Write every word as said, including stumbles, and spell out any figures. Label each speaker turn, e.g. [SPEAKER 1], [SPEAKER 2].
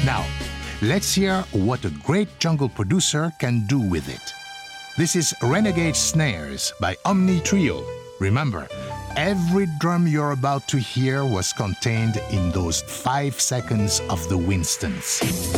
[SPEAKER 1] Now, let's hear what a great jungle producer can do with it. This is Renegade Snares by Omni Trio. Remember, every drum you're about to hear was contained in those five seconds of the Winstons.